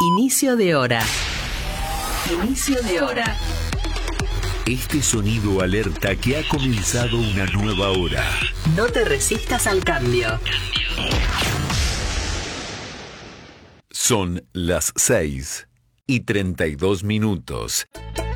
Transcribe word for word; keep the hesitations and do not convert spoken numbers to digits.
Inicio de hora. Inicio de hora. Este sonido alerta que ha comenzado una nueva hora. No te resistas al cambio. Son las seis y treinta y dos minutos.